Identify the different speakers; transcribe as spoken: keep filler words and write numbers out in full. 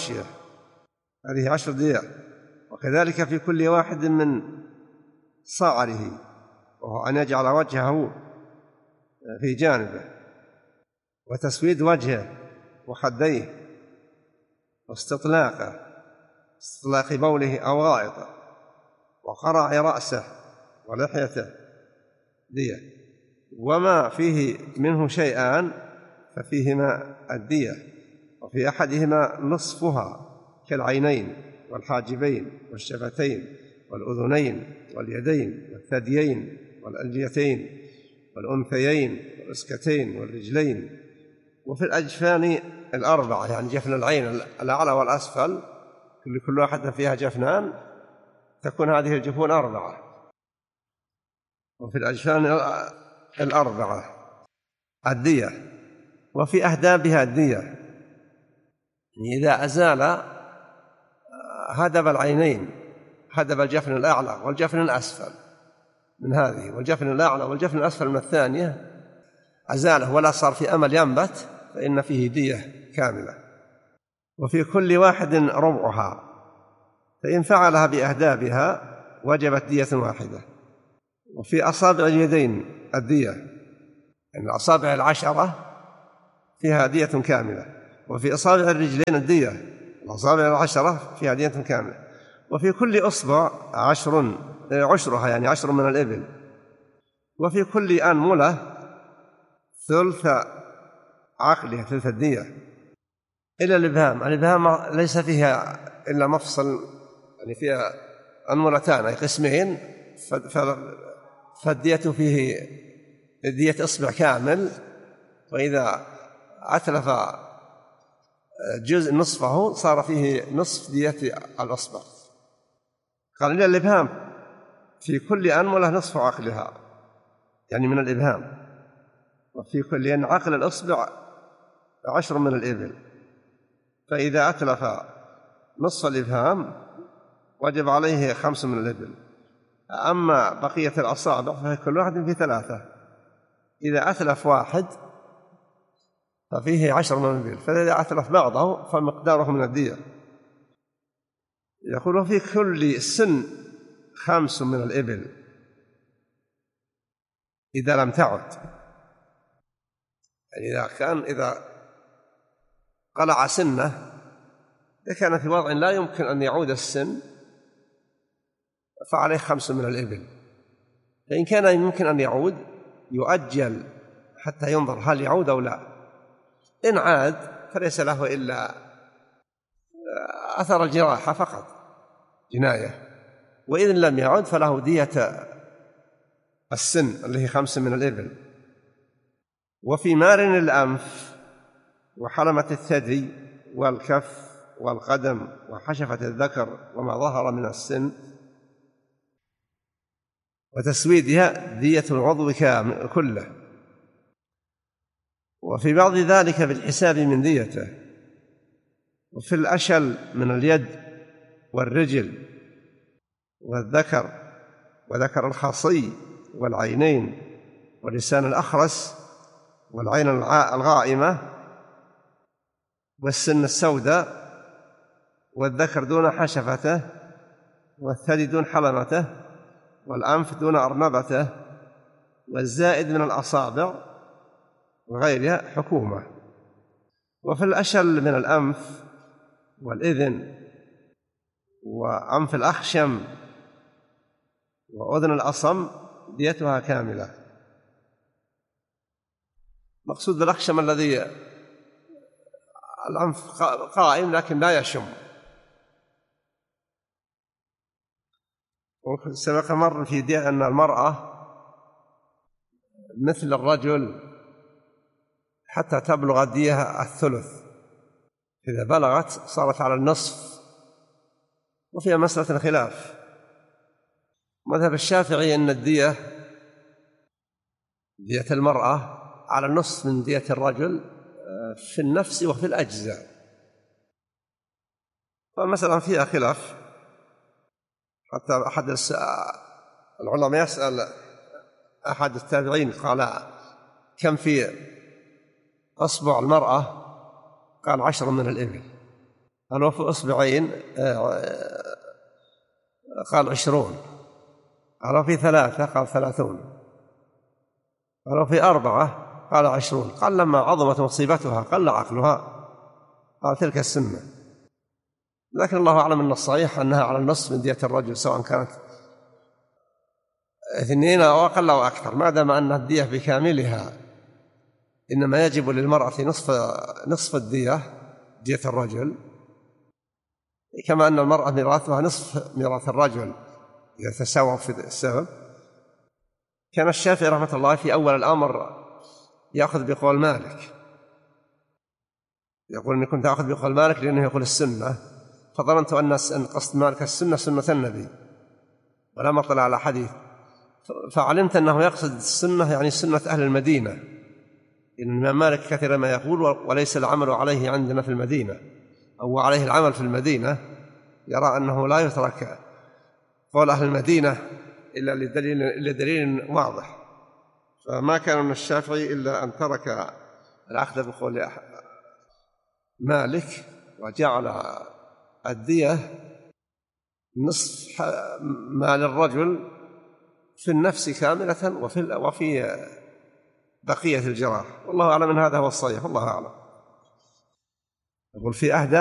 Speaker 1: وشيه، هذه عشر دية. وكذلك في كل واحد من صعره، وهو أن يجعل وجهه في جانبه، وتسويد وجهه وخديه، واستطلاقه، استطلاق بوله أو غائطه، وقرع رأسه ولحيته دية. وما فيه منه شيئان ففيهما الدية، وفي أحدهما نصفها كالعينين والحاجبين والشفتين والأذنين واليدين والثديين والألجيتين والأنثيين والأسكتين والرجلين. وفي الأجفان الأربعة، يعني جفن العين الأعلى والأسفل، كل واحدة فيها جفنان، تكون هذه الجفون أربعة. وفي الأجفان الأربعة الدية. وفي أهدابها الدية، يعني إذا أزال هدب العينين، هدب الجفن الأعلى والجفن الأسفل من هذه، والجفن الأعلى والجفن الأسفل من الثانية، أزاله ولا صار في أمل ينبت، فإن فيه دية كاملة. وفي كل واحد ربعها، فإن فعلها بأهدابها وجبت دية واحدة. وفي أصابع اليدين الدية، يعني الأصابع العشرة فيها دية كاملة. وفي أصابع الرجلين الدية، الأصابع العشرة فيها دية كاملة. وفي كل أصبع عشر عشرها، يعني عشر من الإبل. وفي كل أنملة ثلث عقلها، ثلث الدية. إلى الإبهام، الإبهام ليس فيها إلا مفصل، يعني فيها أنملتان أي قسمين، فالدية فيه دية إصبع كامل. وإذا أتلف جزء نصفه صار فيه نصف دية الأصبع. قال إلى الإبهام في كل أنملة نصف عقلها، يعني من الإبهام. وفي كل أن عقل الأصبع عشر من الإبل، فإذا أتلف نصف الإبهام وجب عليه خمس من الإبل. أما بقية الأصابع ففي كل واحد في ثلاثة، إذا أتلف واحد ففيه عشر من الإبل، فإذا أتلف بعضه فمقداره من الدية. يقول في كل سن خمس من الإبل إذا لم تعد، يعني إذا كان إذا قلع سنه، إذا كان في وضع لا يمكن أن يعود السن فعليه خمس من الإبل. فإن كان يمكن أن يعود يؤجل حتى ينظر هل يعود أو لا. إن عاد فليس له إلا أثر الجراحة فقط، جناية. وإذن لم يعد فله دية السن اللي هي خمس من الإبل. وفي مارن الأنف وحلمة الثدي والكف والقدم وحشفة الذكر وما ظهر من السن وتسويدها دية العضو كله. وفي بعض ذلك بالحساب من ديته. وفي الأشل من اليد والرجل والذكر وذكر الخصي والعينين ولسان الأخرس والعين الغائمة والسن السوداء والذكر دون حشفته والثدي دون حلمته والأنف دون أرنبته والزائد من الأصابع وغيرها حكومة. وفي الأشل من الأنف والإذن وأنف الأخشم وأذن الأصم ديتها كاملة. مقصود بالأخشم الذي الأنف قائم لكن لا يشم. سبق مر في دية أن المرأة مثل الرجل حتى تبلغ الدية الثلث، إذا بلغت صارت على النصف. وفيها مسألة خلاف. مذهب الشافعي أن الدية دية المرأة على النصف من دية الرجل في النفس وفي الأجزاء. فمثلا فيها خلاف، حتى أحد العلماء يسأل أحد التابعين قال كم في أصبع المرأة؟ قال عشر من الإبل. قال وفي أصبعين قال عشرون، قال في ثلاثة قال ثلاثون، قال في أربعة قال عشرون، قال لما عظمت مصيبتها قل عقلها قال تلك السنة. لكن الله أعلم أن الصحيح أنها على النصف من دية الرجل سواء كانت اثنين أو أقل أو أكثر، ما دام أن الدية بكاملها إنما يجب للمرأة نصف نصف الدية دية الرجل، كما أن المرأة ميراثها نصف ميراث الرجل إذا تساووا في السبب. كان الشافعي رحمة الله في أول الأمر يأخذ بقول مالك، يقول إني كنت أخذ بقول مالك لأنه يقول السنة، فظننت أن قصد مالك السنة سنة النبي ولم أطلع على حديث، فعلمت أنه يقصد السنة يعني سنة أهل المدينة، إن الإمام مالك كثيرا ما يقول وليس العمل عليه عندنا في المدينة أو عليه العمل في المدينة، يرى أنه لا يترك قول أهل المدينة إلا لدليل, إلا دليل واضح. فما كان من الشافعي إلا أن ترك الأخذ بقول مالك وجعل الدية نصف مال الرجل في النفس كاملة وفي وفي بقية الجراح، والله أعلم من هذا هو الصحيح، والله أعلم. يقول في أهداف